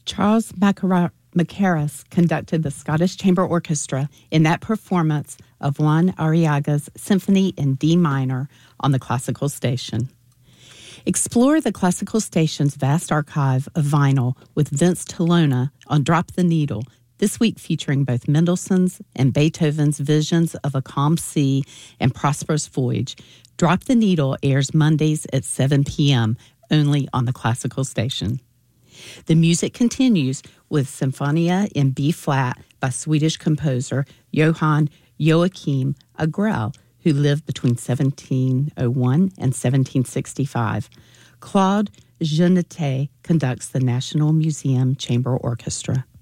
Charles Mackerras conducted the Scottish Chamber Orchestra in that performance of Juan Arriaga's Symphony in D minor on the Classical Station. Explore the Classical Station's vast archive of vinyl with Vince Tolona on Drop the Needle, this week featuring both Mendelssohn's and Beethoven's visions of a calm sea and prosperous voyage. Drop the Needle airs Mondays at 7 p.m., only on the Classical Station. The music continues with Symphonia in B-flat by Swedish composer Johann Joachim Agrell, who lived between 1701 and 1765. Claude Genetet conducts the National Museum Chamber Orchestra.